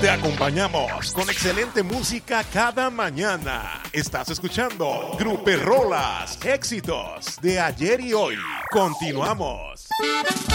Te acompañamos con excelente música cada mañana. Estás escuchando Grupo Rolas, éxitos de ayer y hoy. Continuamos.